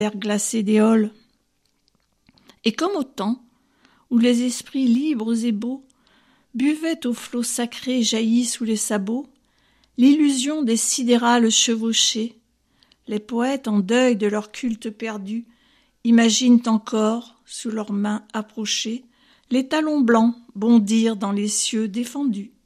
l'air glacé des halles. Et comme au temps où les esprits libres et beaux buvaient aux flots sacrés jaillis sous les sabots, l'illusion des sidérales chevauchées, les poètes en deuil de leur culte perdu imaginent encore, sous leurs mains approchées, les talons blancs bondir dans les cieux défendus.